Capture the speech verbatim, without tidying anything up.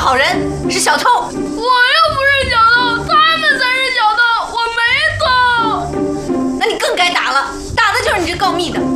好人，是小偷。 我又不是小偷，他们才是小偷，我没偷。 那你更该打了，打的就是你这告密的。